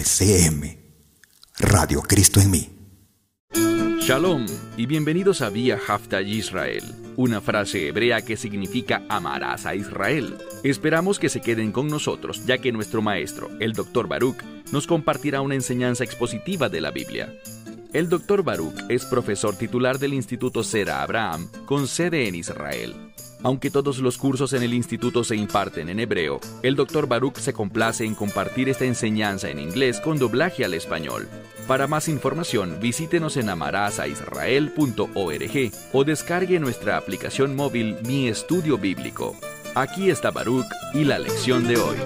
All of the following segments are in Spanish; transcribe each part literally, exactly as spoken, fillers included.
R C M, Radio Cristo en mí. Shalom y bienvenidos a Vía Haftaj Israel, una frase hebrea que significa amarás a Israel. Esperamos que se queden con nosotros, ya que nuestro maestro, el doctor Baruch, nos compartirá una enseñanza expositiva de la Biblia. El doctor Baruch es profesor titular del Instituto Zera Abraham, con sede en Israel. Aunque todos los cursos en el instituto se imparten en hebreo, el doctor Baruch se complace en compartir esta enseñanza en inglés con doblaje al español. Para más información, visítenos en amarasaisrael punto org o descargue nuestra aplicación móvil Mi Estudio Bíblico. Aquí está Baruch y la lección de hoy.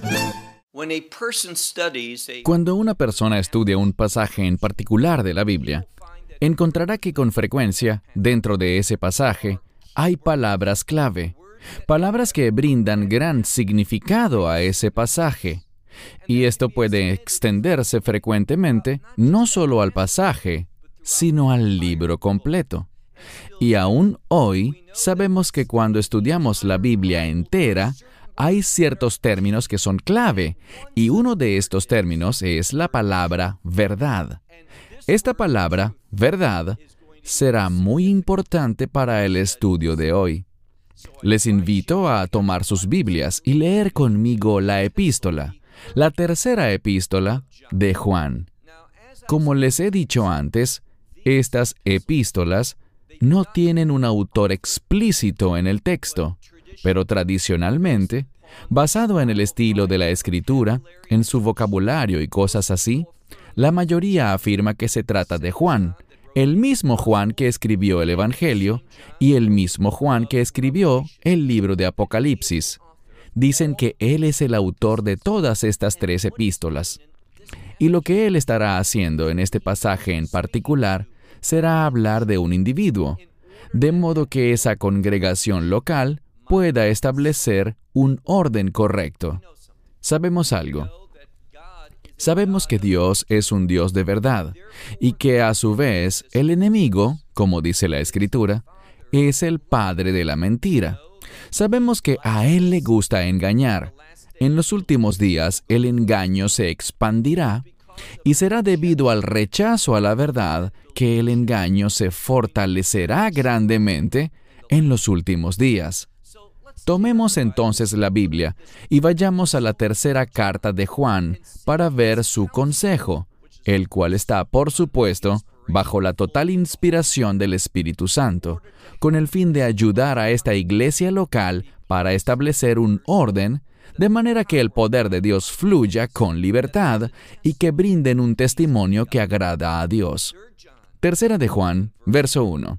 Cuando una persona estudia un pasaje en particular de la Biblia, encontrará que con frecuencia, dentro de ese pasaje, hay palabras clave, palabras que brindan gran significado a ese pasaje. Y esto puede extenderse frecuentemente no solo al pasaje, sino al libro completo. Y aún hoy sabemos que cuando estudiamos la Biblia entera, hay ciertos términos que son clave, y uno de estos términos es la palabra verdad. Esta palabra, verdad, será muy importante para el estudio de hoy. Les invito a tomar sus Biblias y leer conmigo la epístola, la tercera epístola de Juan. Como les he dicho antes, estas epístolas no tienen un autor explícito en el texto, pero tradicionalmente, basado en el estilo de la Escritura, en su vocabulario y cosas así, la mayoría afirma que se trata de Juan, el mismo Juan que escribió el Evangelio y el mismo Juan que escribió el libro de Apocalipsis. Dicen que él es el autor de todas estas tres epístolas. Y lo que él estará haciendo en este pasaje en particular será hablar de un individuo, de modo que esa congregación local pueda establecer un orden correcto. ¿Sabemos algo? Sabemos que Dios es un Dios de verdad, y que a su vez el enemigo, como dice la Escritura, es el padre de la mentira. Sabemos que a él le gusta engañar. En los últimos días el engaño se expandirá, y será debido al rechazo a la verdad que el engaño se fortalecerá grandemente en los últimos días. Tomemos entonces la Biblia y vayamos a la tercera carta de Juan para ver su consejo, el cual está, por supuesto, bajo la total inspiración del Espíritu Santo, con el fin de ayudar a esta iglesia local para establecer un orden, de manera que el poder de Dios fluya con libertad y que brinden un testimonio que agrada a Dios. Tercera de Juan, verso uno.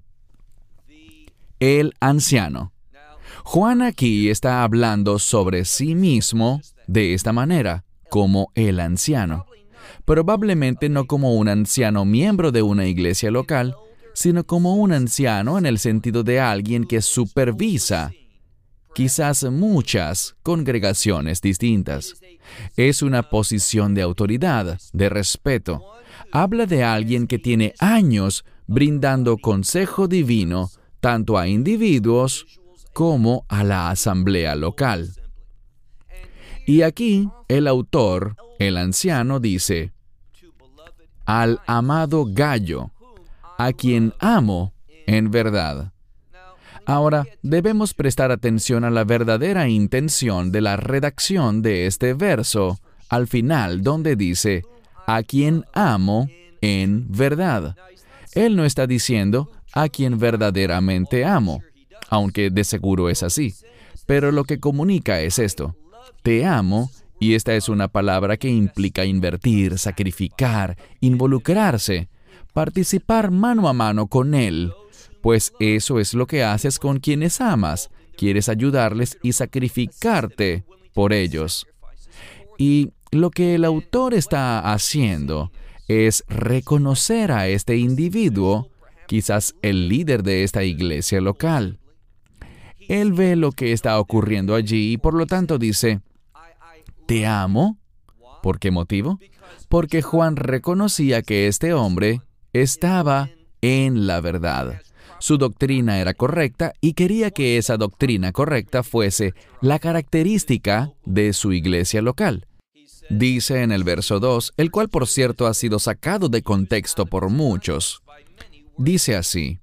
El anciano. Juan aquí está hablando sobre sí mismo de esta manera, como el anciano. Probablemente no como un anciano miembro de una iglesia local, sino como un anciano en el sentido de alguien que supervisa quizás muchas congregaciones distintas. Es una posición de autoridad, de respeto. Habla de alguien que tiene años brindando consejo divino tanto a individuos como a la asamblea local. Y aquí el autor, el anciano, dice, al amado Gallo, a quien amo en verdad. Ahora, debemos prestar atención a la verdadera intención de la redacción de este verso, al final, donde dice, a quien amo en verdad. Él no está diciendo, a quien verdaderamente amo, aunque de seguro es así. Pero lo que comunica es esto. Te amo, y esta es una palabra que implica invertir, sacrificar, involucrarse, participar mano a mano con Él, pues eso es lo que haces con quienes amas. Quieres ayudarles y sacrificarte por ellos. Y lo que el autor está haciendo es reconocer a este individuo, quizás el líder de esta iglesia local. Él ve lo que está ocurriendo allí y por lo tanto dice, ¿te amo? ¿Por qué motivo? Porque Juan reconocía que este hombre estaba en la verdad. Su doctrina era correcta y quería que esa doctrina correcta fuese la característica de su iglesia local. dice en el verso dos, el cual por cierto ha sido sacado de contexto por muchos. Dice así: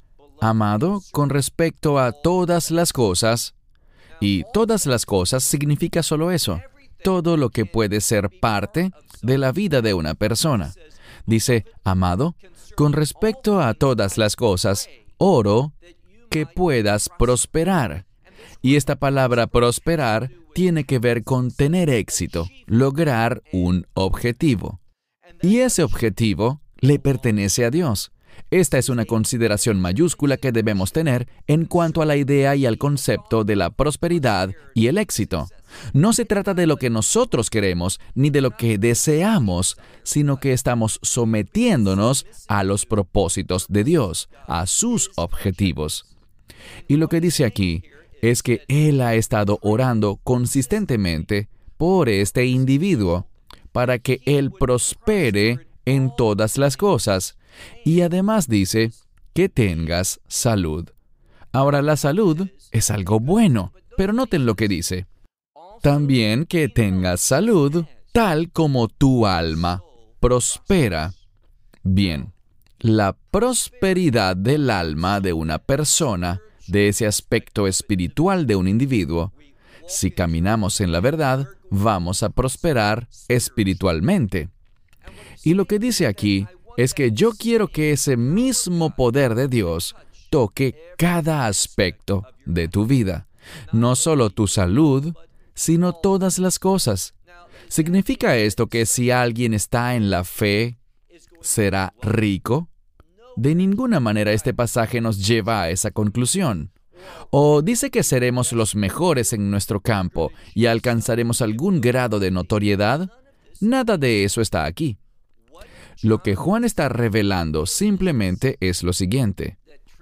amado, con respecto a todas las cosas, y todas las cosas significa solo eso, todo lo que puede ser parte de la vida de una persona. Dice, amado, con respecto a todas las cosas, oro que puedas prosperar. Y esta palabra prosperar tiene que ver con tener éxito, lograr un objetivo. Y ese objetivo le pertenece a Dios. Esta es una consideración mayúscula que debemos tener en cuanto a la idea y al concepto de la prosperidad y el éxito. No se trata de lo que nosotros queremos ni de lo que deseamos, sino que estamos sometiéndonos a los propósitos de Dios, a sus objetivos. Y lo que dice aquí es que Él ha estado orando consistentemente por este individuo para que Él prospere en todas las cosas. Y además dice que tengas salud. Ahora, la salud es algo bueno, pero noten lo que dice. También que tengas salud, tal como tu alma prospera. Bien, la prosperidad del alma de una persona, de ese aspecto espiritual de un individuo, si caminamos en la verdad, vamos a prosperar espiritualmente. Y lo que dice aquí es que yo quiero que ese mismo poder de Dios toque cada aspecto de tu vida. No solo tu salud, sino todas las cosas. ¿Significa esto que si alguien está en la fe, será rico? De ninguna manera este pasaje nos lleva a esa conclusión. O dice que seremos los mejores en nuestro campo y alcanzaremos algún grado de notoriedad. Nada de eso está aquí. Lo que Juan está revelando simplemente es lo siguiente: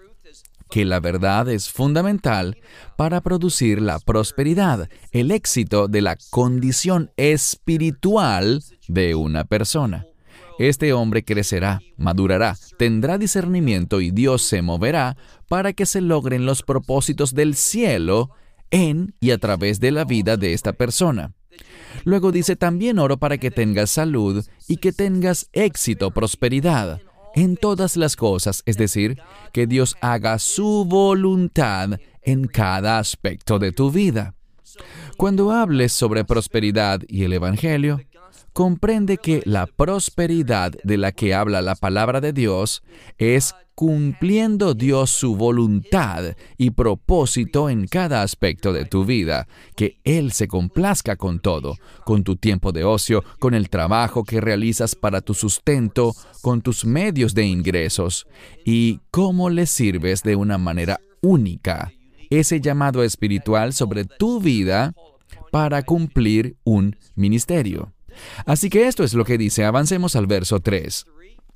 que la verdad es fundamental para producir la prosperidad, el éxito de la condición espiritual de una persona. Este hombre crecerá, madurará, tendrá discernimiento y Dios se moverá para que se logren los propósitos del cielo en y a través de la vida de esta persona. Luego dice, también oro para que tengas salud y que tengas éxito, prosperidad en todas las cosas, es decir, que Dios haga su voluntad en cada aspecto de tu vida. Cuando hables sobre prosperidad y el Evangelio, comprende que la prosperidad de la que habla la palabra de Dios es cumpliendo Dios su voluntad y propósito en cada aspecto de tu vida, que Él se complazca con todo, con tu tiempo de ocio, con el trabajo que realizas para tu sustento, con tus medios de ingresos, y cómo le sirves de una manera única ese llamado espiritual sobre tu vida para cumplir un ministerio. Así que esto es lo que dice. Avancemos al verso tres.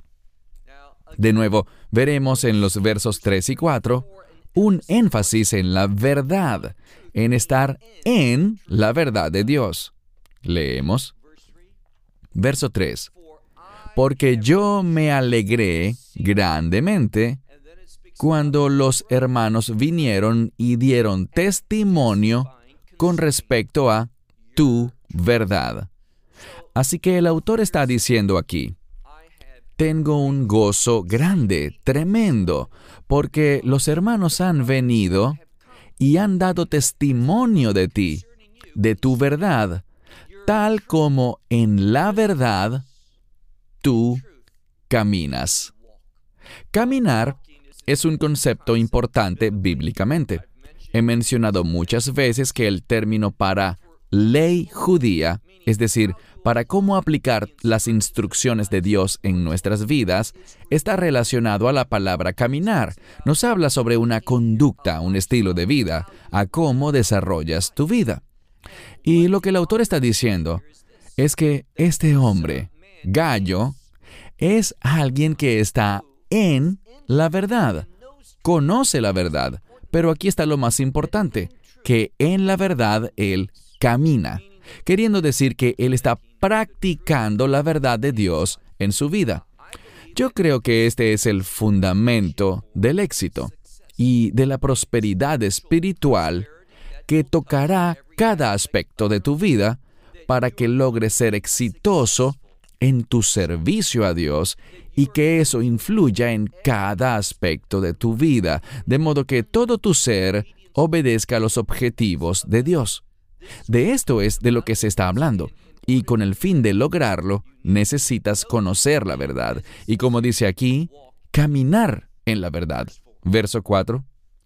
De nuevo, veremos en los versos tres y cuatro un énfasis en la verdad, en estar en la verdad de Dios. Leemos. Verso tres. Porque yo me alegré grandemente cuando los hermanos vinieron y dieron testimonio con respecto a tu verdad. Así que el autor está diciendo aquí, tengo un gozo grande, tremendo, porque los hermanos han venido y han dado testimonio de ti, de tu verdad, tal como en la verdad tú caminas. Caminar es un concepto importante bíblicamente. He mencionado muchas veces que el término para ley judía, es decir, para cómo aplicar las instrucciones de Dios en nuestras vidas, está relacionado a la palabra caminar. Nos habla sobre una conducta, un estilo de vida, a cómo desarrollas tu vida. Y lo que el autor está diciendo es que este hombre, Gallo, es alguien que está en la verdad, conoce la verdad, pero aquí está lo más importante, que en la verdad él camina, queriendo decir que él está practicando la verdad de Dios en su vida. Yo creo que este es el fundamento del éxito y de la prosperidad espiritual que tocará cada aspecto de tu vida para que logres ser exitoso en tu servicio a Dios y que eso influya en cada aspecto de tu vida, de modo que todo tu ser obedezca a los objetivos de Dios. De esto es de lo que se está hablando. Y con el fin de lograrlo, necesitas conocer la verdad. Y como dice aquí, caminar en la verdad. Verso cuatro.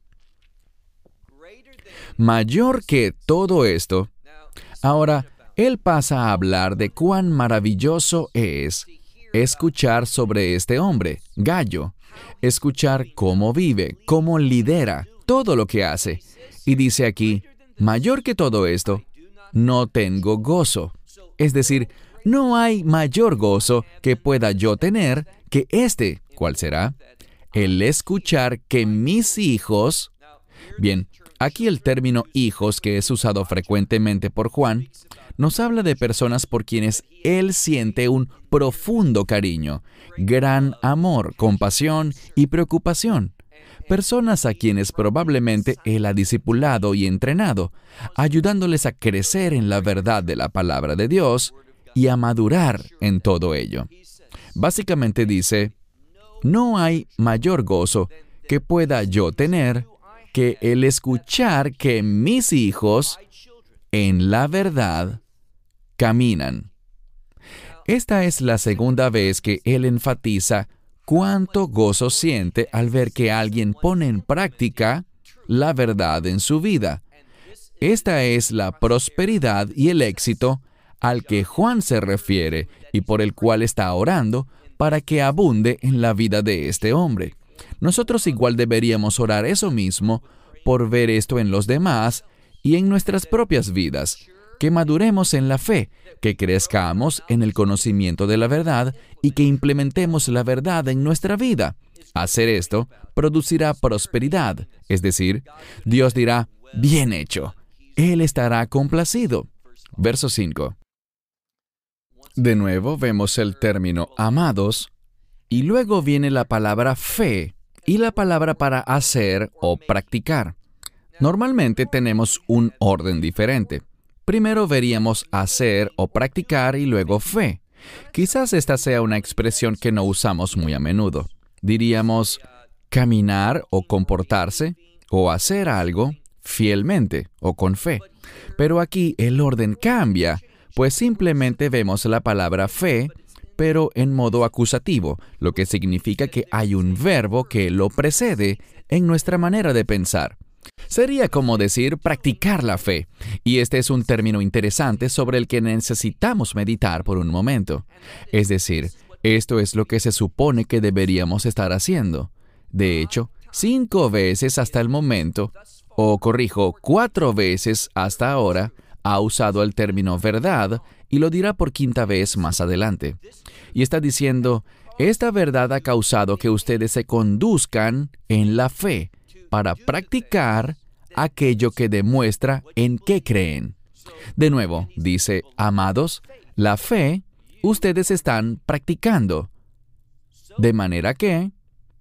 Mayor que todo esto. Ahora, él pasa a hablar de cuán maravilloso es escuchar sobre este hombre, Gallo. Escuchar cómo vive, cómo lidera, todo lo que hace. Y dice aquí, mayor que todo esto, no tengo gozo. Es decir, no hay mayor gozo que pueda yo tener que este. ¿Cuál será? El escuchar que mis hijos... Bien, aquí el término hijos, que es usado frecuentemente por Juan, nos habla de personas por quienes él siente un profundo cariño, gran amor, compasión y preocupación. Personas a quienes probablemente él ha discipulado y entrenado, ayudándoles a crecer en la verdad de la palabra de Dios y a madurar en todo ello. Básicamente dice, no hay mayor gozo que pueda yo tener que el escuchar que mis hijos en la verdad caminan. Esta es la segunda vez que él enfatiza cuánto gozo siente al ver que alguien pone en práctica la verdad en su vida. Esta es la prosperidad y el éxito al que Juan se refiere y por el cual está orando para que abunde en la vida de este hombre. Nosotros igual deberíamos orar eso mismo por ver esto en los demás y en nuestras propias vidas, que maduremos en la fe, que crezcamos en el conocimiento de la verdad y que implementemos la verdad en nuestra vida. Hacer esto producirá prosperidad, es decir, Dios dirá, bien hecho, Él estará complacido. Verso cinco. De nuevo vemos el término amados, y luego viene la palabra fe y la palabra para hacer o practicar. Normalmente tenemos un orden diferente. Primero veríamos hacer o practicar y luego fe. Quizás esta sea una expresión que no usamos muy a menudo. Diríamos caminar o comportarse o hacer algo fielmente o con fe. Pero aquí el orden cambia, pues simplemente vemos la palabra fe, pero en modo acusativo, lo que significa que hay un verbo que lo precede en nuestra manera de pensar. Sería como decir practicar la fe, y este es un término interesante sobre el que necesitamos meditar por un momento. Es decir, esto es lo que se supone que deberíamos estar haciendo. De hecho, cinco veces hasta el momento, o corrijo, cuatro veces hasta ahora, ha usado el término verdad y lo dirá por quinta vez más adelante. Y está diciendo, esta verdad ha causado que ustedes se conduzcan en la fe para practicar aquello que demuestra en qué creen. De nuevo, dice, amados, la fe ustedes están practicando. De manera que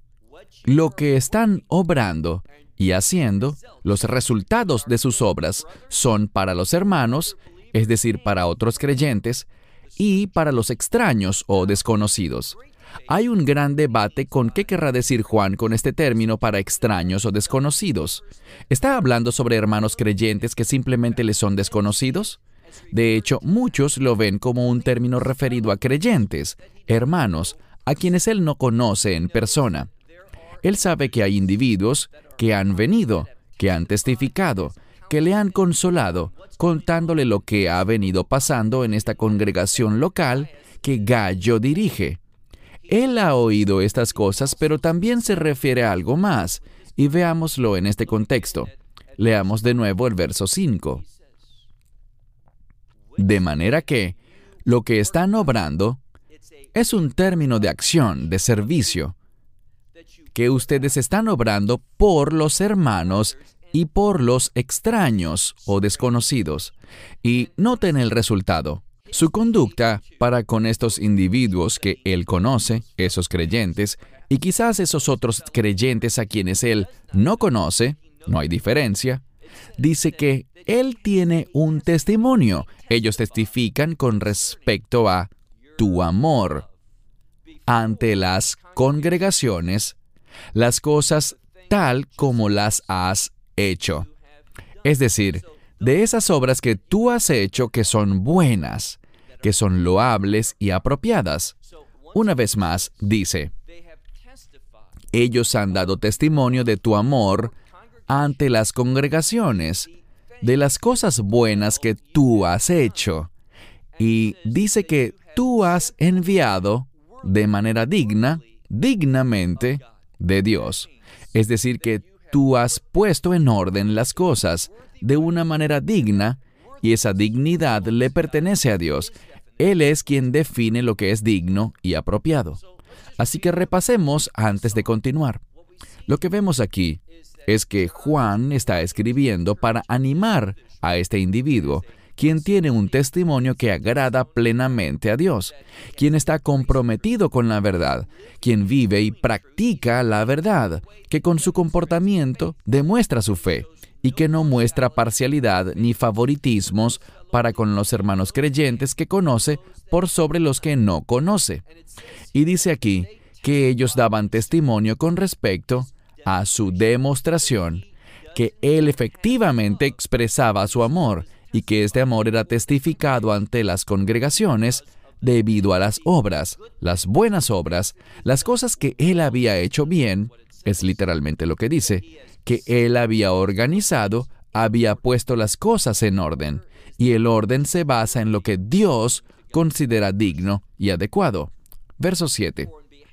lo que están obrando y haciendo, los resultados de sus obras son para los hermanos, es decir, para otros creyentes, y para los extraños o desconocidos. Hay un gran debate con qué querrá decir Juan con este término para extraños o desconocidos. ¿Está hablando sobre hermanos creyentes que simplemente les son desconocidos? De hecho, muchos lo ven como un término referido a creyentes, hermanos, a quienes él no conoce en persona. Él sabe que hay individuos que han venido, que han testificado, que le han consolado, contándole lo que ha venido pasando en esta congregación local que Gallo dirige. Él ha oído estas cosas, pero también se refiere a algo más, y veámoslo en este contexto. Leamos de nuevo el verso cinco. De manera que, lo que están obrando es un término de acción, de servicio, que ustedes están obrando por los hermanos y por los extraños o desconocidos. Y noten el resultado. Su conducta para con estos individuos que él conoce, esos creyentes, y quizás esos otros creyentes a quienes él no conoce, no hay diferencia, dice que Él tiene un testimonio. Ellos testifican con respecto a tu amor ante las congregaciones, las cosas tal como las has hecho. Es decir, de esas obras que tú has hecho que son buenas, que son loables y apropiadas. Una vez más, dice, ellos han dado testimonio de tu amor ante las congregaciones, de las cosas buenas que tú has hecho. Y dice que tú has enviado de manera digna, dignamente, de Dios. Es decir, que tú has puesto en orden las cosas de una manera digna, y esa dignidad le pertenece a Dios. Él es quien define lo que es digno y apropiado. Así que repasemos antes de continuar. Lo que vemos aquí es que Juan está escribiendo para animar a este individuo, quien tiene un testimonio que agrada plenamente a Dios, quien está comprometido con la verdad, quien vive y practica la verdad, que con su comportamiento demuestra su fe y que no muestra parcialidad ni favoritismos para con los hermanos creyentes que conoce por sobre los que no conoce. Y dice aquí que ellos daban testimonio con respecto a su demostración, que Él efectivamente expresaba su amor y que este amor era testificado ante las congregaciones debido a las obras, las buenas obras, las cosas que Él había hecho bien, es literalmente lo que dice, que Él había organizado, había puesto las cosas en orden, y el orden se basa en lo que Dios considera digno y adecuado. Verso siete.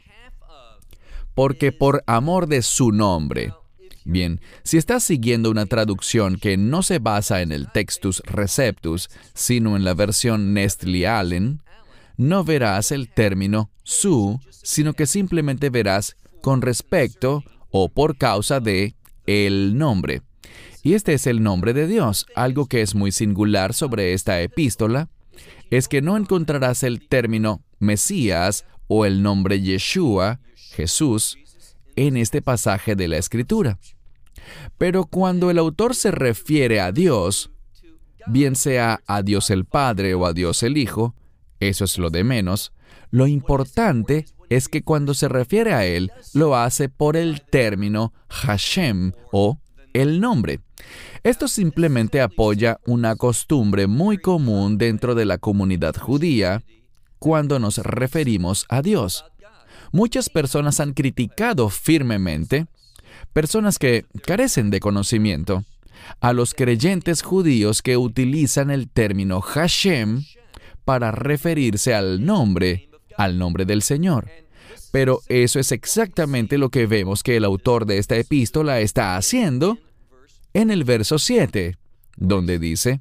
Porque por amor de su nombre. Bien, si estás siguiendo una traducción que no se basa en el Textus Receptus, sino en la versión Nestle Allen, no verás el término su, sino que simplemente verás con respecto o por causa de el nombre. Y este es el nombre de Dios. Algo que es muy singular sobre esta epístola es que no encontrarás el término Mesías o el nombre Yeshua, Jesús, en este pasaje de la Escritura. Pero cuando el autor se refiere a Dios, bien sea a Dios el Padre o a Dios el Hijo, eso es lo de menos, lo importante es que cuando se refiere a Él, lo hace por el término Hashem o el nombre. Esto simplemente apoya una costumbre muy común dentro de la comunidad judía cuando nos referimos a Dios. Muchas personas han criticado firmemente, personas que carecen de conocimiento, a los creyentes judíos que utilizan el término Hashem para referirse al nombre, al nombre del Señor. Pero eso es exactamente lo que vemos que el autor de esta epístola está haciendo en el verso siete, donde dice,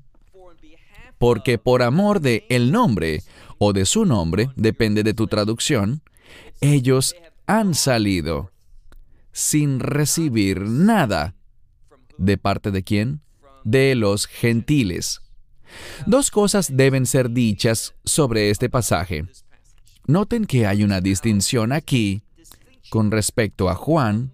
porque por amor de el nombre o de su nombre, depende de tu traducción, ellos han salido sin recibir nada. ¿De parte de quién? De los gentiles. Dos cosas deben ser dichas sobre este pasaje. Noten que hay una distinción aquí con respecto a Juan,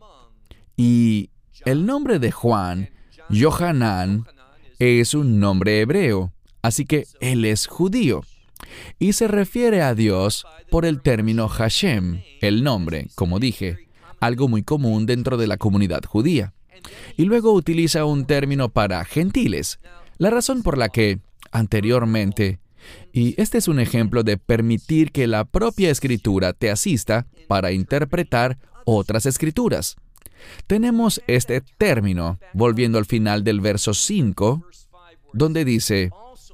y el nombre de Juan, Yohanan, es un nombre hebreo, así que él es judío, y se refiere a Dios por el término Hashem, el nombre, como dije, algo muy común dentro de la comunidad judía. Y luego utiliza un término para gentiles, la razón por la que, anteriormente, y este es un ejemplo de permitir que la propia Escritura te asista para interpretar otras Escrituras. Tenemos este término, volviendo al final del verso cinco, donde dice,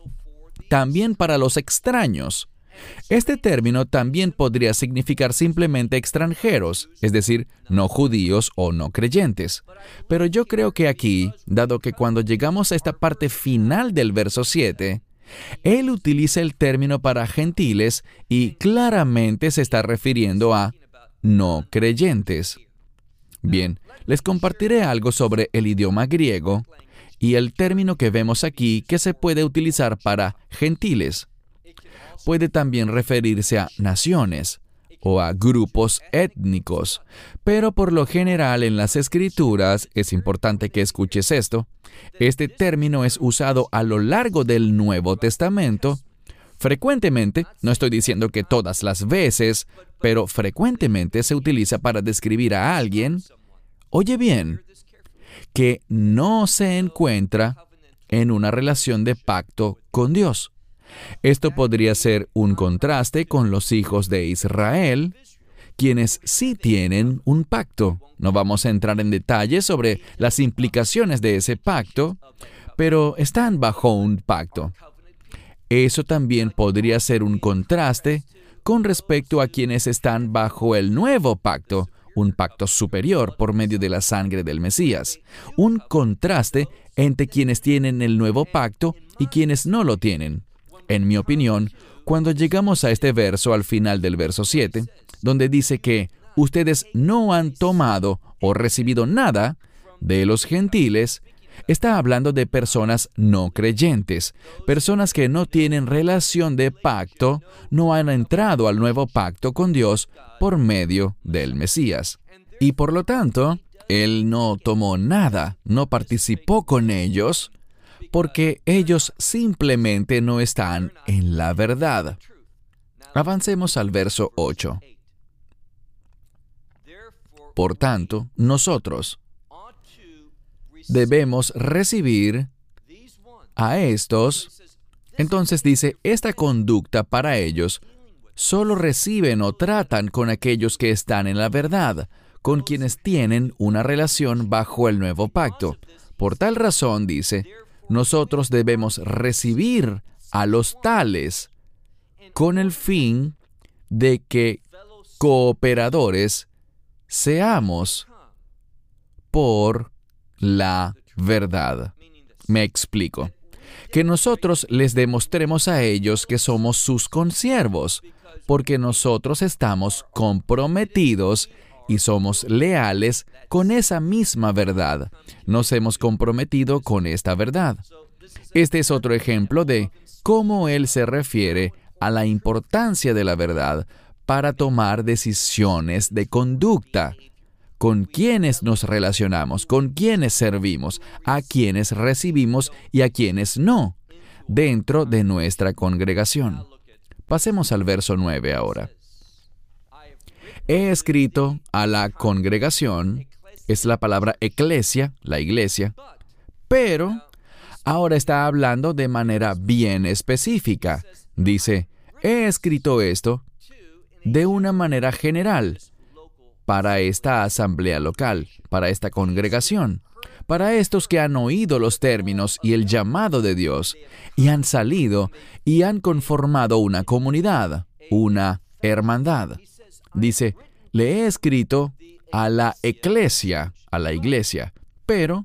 también para los extraños. Este término también podría significar simplemente extranjeros, es decir, no judíos o no creyentes. Pero yo creo que aquí, dado que cuando llegamos a esta parte final del verso siete, él utiliza el término para gentiles y claramente se está refiriendo a no creyentes. Bien, les compartiré algo sobre el idioma griego y el término que vemos aquí que se puede utilizar para gentiles. Puede también referirse a naciones, o a grupos étnicos. Pero por lo general en las Escrituras, es importante que escuches esto, este término es usado a lo largo del Nuevo Testamento. Frecuentemente, no estoy diciendo que todas las veces, pero frecuentemente se utiliza para describir a alguien, oye bien, que no se encuentra en una relación de pacto con Dios. Esto podría ser un contraste con los hijos de Israel, quienes sí tienen un pacto. No vamos a entrar en detalles sobre las implicaciones de ese pacto, pero están bajo un pacto. Eso también podría ser un contraste con respecto a quienes están bajo el nuevo pacto, un pacto superior por medio de la sangre del Mesías. Un contraste entre quienes tienen el nuevo pacto y quienes no lo tienen. En mi opinión, cuando llegamos a este verso al final del verso siete, donde dice que ustedes no han tomado o recibido nada de los gentiles, está hablando de personas no creyentes, personas que no tienen relación de pacto, no han entrado al nuevo pacto con Dios por medio del Mesías. Y por lo tanto, Él no tomó nada, no participó con ellos, porque ellos simplemente no están en la verdad. Avancemos al verso ocho. Por tanto, nosotros debemos recibir a estos. Entonces dice, esta conducta para ellos solo reciben o tratan con aquellos que están en la verdad, con quienes tienen una relación bajo el nuevo pacto. Por tal razón, dice, nosotros debemos recibir a los tales con el fin de que cooperadores seamos por la verdad. Me explico. Que nosotros les demostremos a ellos que somos sus consiervos, porque nosotros estamos comprometidos y somos leales con esa misma verdad. Nos hemos comprometido con esta verdad. Este es otro ejemplo de cómo Él se refiere a la importancia de la verdad para tomar decisiones de conducta. Con quiénes nos relacionamos, con quiénes servimos, a quiénes recibimos y a quiénes no, dentro de nuestra congregación. Pasemos al verso nueve ahora. He escrito a la congregación, es la palabra eclesia, la iglesia, pero ahora está hablando de manera bien específica. Dice, he escrito esto de una manera general, para esta asamblea local, para esta congregación, para estos que han oído los términos y el llamado de Dios, y han salido y han conformado una comunidad, una hermandad. Dice, le he escrito a la eclesia, a la iglesia, pero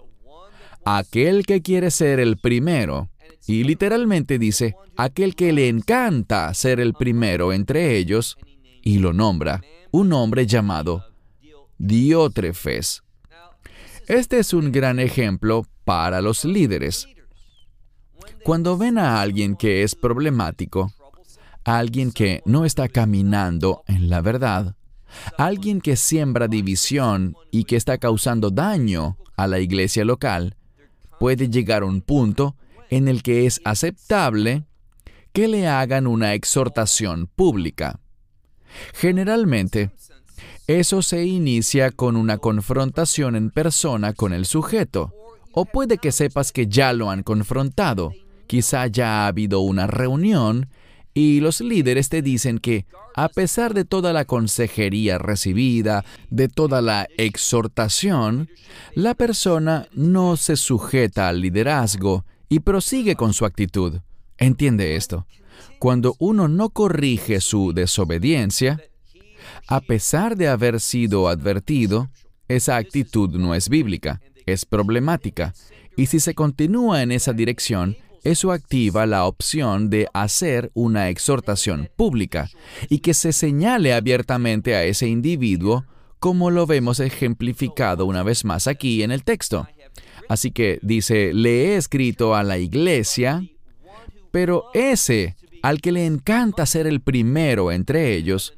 aquel que quiere ser el primero, y literalmente dice, aquel que le encanta ser el primero entre ellos, y lo nombra, un hombre llamado Diótrefes. Este es un gran ejemplo para los líderes. Cuando ven a alguien que es problemático, a alguien que no está caminando en la verdad, a alguien que siembra división y que está causando daño a la iglesia local, puede llegar a un punto en el que es aceptable que le hagan una exhortación pública. Generalmente, eso se inicia con una confrontación en persona con el sujeto, o puede que sepas que ya lo han confrontado. Quizá ya ha habido una reunión y los líderes te dicen que, a pesar de toda la consejería recibida, de toda la exhortación, la persona no se sujeta al liderazgo y prosigue con su actitud. ¿Entiende esto? Cuando uno no corrige su desobediencia, a pesar de haber sido advertido, esa actitud no es bíblica, es problemática, y si se continúa en esa dirección, eso activa la opción de hacer una exhortación pública y que se señale abiertamente a ese individuo, como lo vemos ejemplificado una vez más aquí en el texto. Así que dice, le he escrito a la iglesia, pero ese al que le encanta ser el primero entre ellos,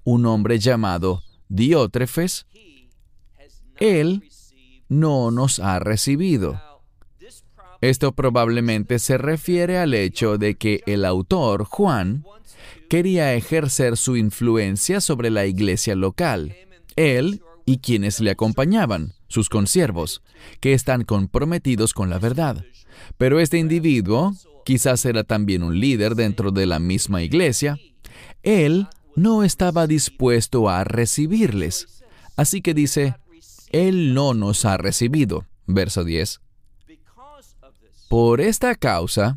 un hombre llamado Diótrefes, él no nos ha recibido. Esto probablemente se refiere al hecho de que el autor, Juan, quería ejercer su influencia sobre la iglesia local. Él y quienes le acompañaban, sus consiervos, que están comprometidos con la verdad. Pero este individuo, quizás era también un líder dentro de la misma iglesia, él no estaba dispuesto a recibirles. Así que dice, él no nos ha recibido. Verso diez. Por esta causa,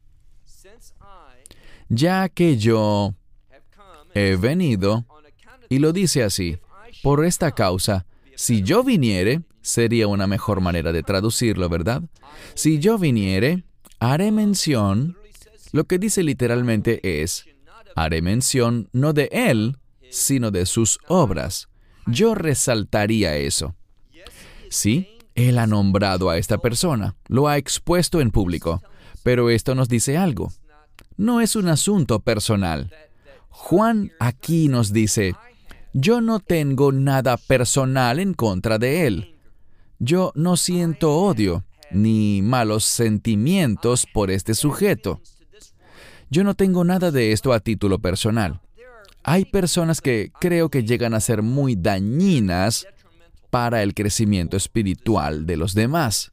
ya que yo he venido, y lo dice así, por esta causa, si yo viniere, sería una mejor manera de traducirlo, ¿verdad? Si yo viniere, haré mención, lo que dice literalmente es, haré mención no de él, sino de sus obras. Yo resaltaría eso. Sí, él ha nombrado a esta persona, lo ha expuesto en público, pero esto nos dice algo. No es un asunto personal. Juan aquí nos dice, yo no tengo nada personal en contra de él. Yo no siento odio ni malos sentimientos por este sujeto. Yo no tengo nada de esto a título personal. Hay personas que creo que llegan a ser muy dañinas para el crecimiento espiritual de los demás.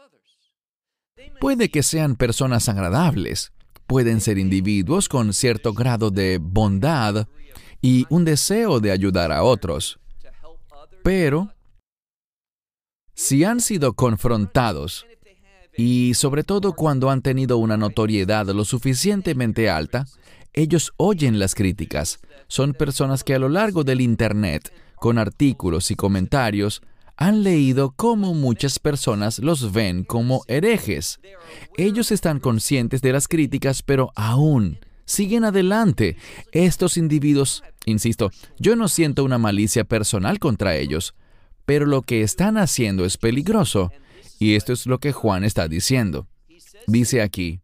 Puede que sean personas agradables, pueden ser individuos con cierto grado de bondad y un deseo de ayudar a otros. Pero, si han sido confrontados, y sobre todo cuando han tenido una notoriedad lo suficientemente alta, ellos oyen las críticas. Son personas que a lo largo del Internet, con artículos y comentarios, han leído cómo muchas personas los ven como herejes. Ellos están conscientes de las críticas, pero aún siguen adelante. Estos individuos, insisto, yo no siento una malicia personal contra ellos, pero lo que están haciendo es peligroso, y esto es lo que Juan está diciendo. Dice aquí,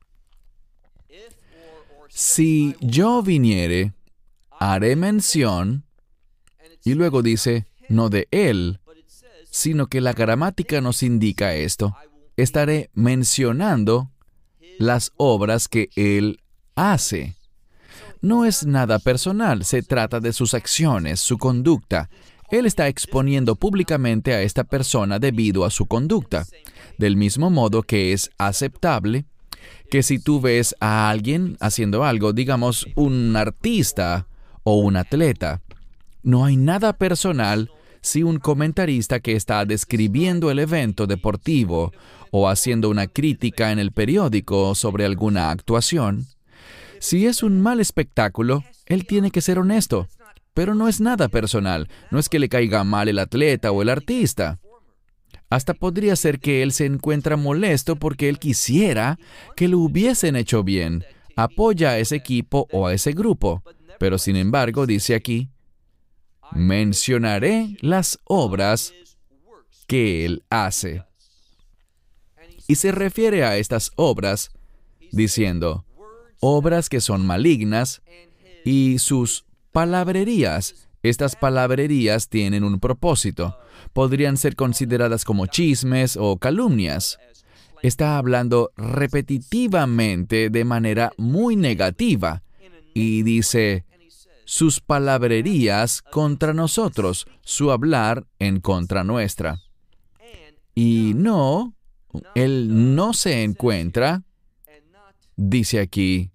si yo viniere, haré mención, y luego dice, no de él, sino que la gramática nos indica esto. Estaré mencionando las obras que él hace. No es nada personal, se trata de sus acciones, su conducta. Él está exponiendo públicamente a esta persona debido a su conducta. Del mismo modo que es aceptable que si tú ves a alguien haciendo algo, digamos un artista o un atleta, no hay nada personal si un comentarista que está describiendo el evento deportivo o haciendo una crítica en el periódico sobre alguna actuación. Si es un mal espectáculo, él tiene que ser honesto, pero no es nada personal, no es que le caiga mal el atleta o el artista. Hasta podría ser que él se encuentra molesto porque él quisiera que lo hubiesen hecho bien, apoya a ese equipo o a ese grupo, pero sin embargo dice aquí, mencionaré las obras que él hace. Y se refiere a estas obras diciendo, obras que son malignas y sus palabrerías. Estas palabrerías tienen un propósito. Podrían ser consideradas como chismes o calumnias. Está hablando repetitivamente de manera muy negativa y dice, sus palabrerías contra nosotros, su hablar en contra nuestra. Y no, él no se encuentra, dice aquí,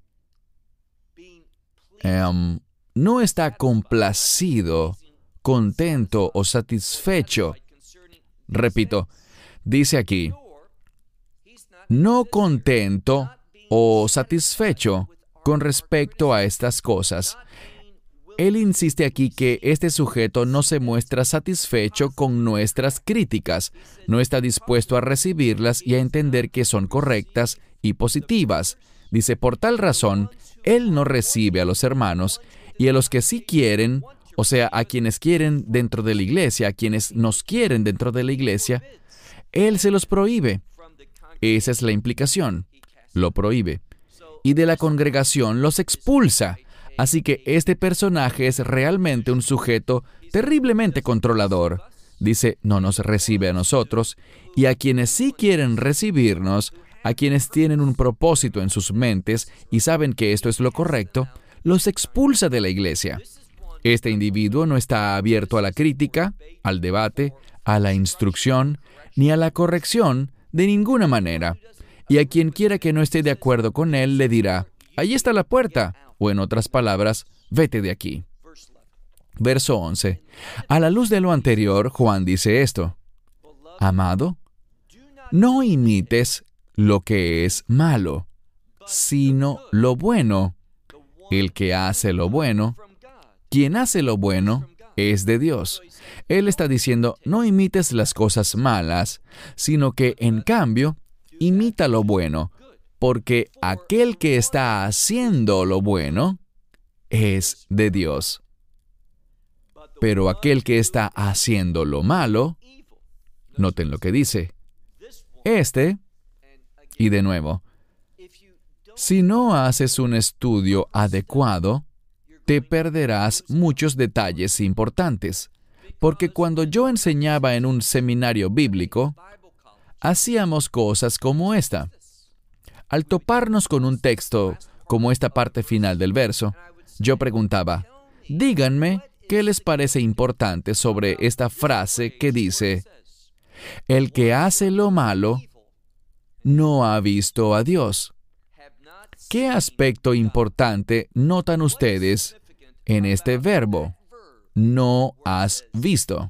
um, no está complacido, contento o satisfecho. Repito, dice aquí, no contento o satisfecho con respecto a estas cosas. Él insiste aquí que este sujeto no se muestra satisfecho con nuestras críticas, no está dispuesto a recibirlas y a entender que son correctas y positivas. Dice, por tal razón, él no recibe a los hermanos y a los que sí quieren, o sea, a quienes quieren dentro de la iglesia, a quienes nos quieren dentro de la iglesia, él se los prohíbe. Esa es la implicación, lo prohíbe. Y de la congregación los expulsa. Así que este personaje es realmente un sujeto terriblemente controlador. Dice, no nos recibe a nosotros, y a quienes sí quieren recibirnos, a quienes tienen un propósito en sus mentes y saben que esto es lo correcto, los expulsa de la iglesia. Este individuo no está abierto a la crítica, al debate, a la instrucción, ni a la corrección de ninguna manera. Y a quien quiera que no esté de acuerdo con él, le dirá, ahí está la puerta, o en otras palabras, vete de aquí. Verso once. A la luz de lo anterior, Juan dice esto: Amado, no imites lo que es malo, sino lo bueno. El que hace lo bueno, quien hace lo bueno, es de Dios. Él está diciendo, no imites las cosas malas, sino que, en cambio, imita lo bueno, porque aquel que está haciendo lo bueno es de Dios. Pero aquel que está haciendo lo malo, noten lo que dice, este, y de nuevo, si no haces un estudio adecuado, te perderás muchos detalles importantes, porque cuando yo enseñaba en un seminario bíblico, hacíamos cosas como esta. Al toparnos con un texto, como esta parte final del verso, yo preguntaba, díganme qué les parece importante sobre esta frase que dice, el que hace lo malo no ha visto a Dios. ¿Qué aspecto importante notan ustedes en este verbo? No has visto.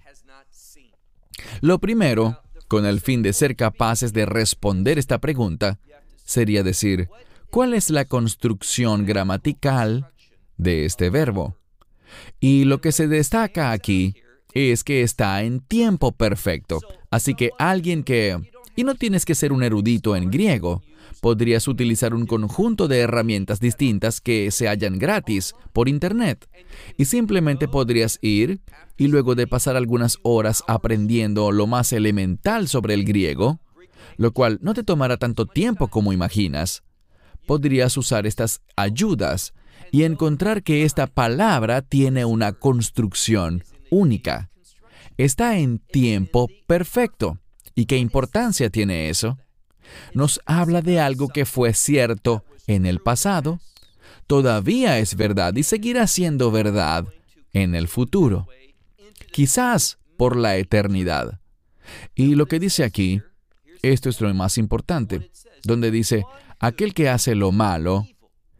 Lo primero, con el fin de ser capaces de responder esta pregunta, sería decir, ¿cuál es la construcción gramatical de este verbo? Y lo que se destaca aquí es que está en tiempo perfecto. Así que alguien que... Y no tienes que ser un erudito en griego. Podrías utilizar un conjunto de herramientas distintas que se hallan gratis por Internet. Y simplemente podrías ir, y luego de pasar algunas horas aprendiendo lo más elemental sobre el griego, lo cual no te tomará tanto tiempo como imaginas, podrías usar estas ayudas y encontrar que esta palabra tiene una construcción única. Está en tiempo perfecto. ¿Y qué importancia tiene eso? Nos habla de algo que fue cierto en el pasado, todavía es verdad y seguirá siendo verdad en el futuro, quizás por la eternidad. Y lo que dice aquí, esto es lo más importante, donde dice, aquel que hace lo malo